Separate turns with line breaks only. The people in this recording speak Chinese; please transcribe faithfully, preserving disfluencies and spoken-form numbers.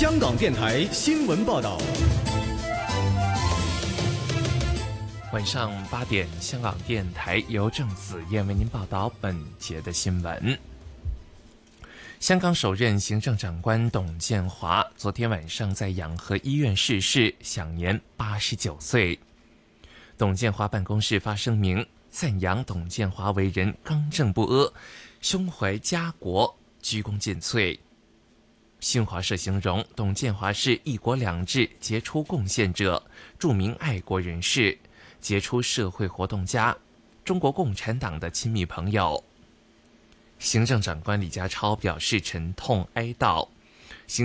香港电台新闻报道。
晚上八点，香港电台由郑子燕为您报道本节的新闻。香港首任行政长官董建华昨天晚上在养和医院逝世，享年八十九岁。董建华办公室发声明，赞扬董建华为人刚正不阿，胸怀家国，鞠躬尽瘁。新华社形容董建华是一国两制杰出贡献者，著名爱国人士，杰出社会活动家，中国共产党的亲密朋友。行政长官李家超表示沉痛哀悼，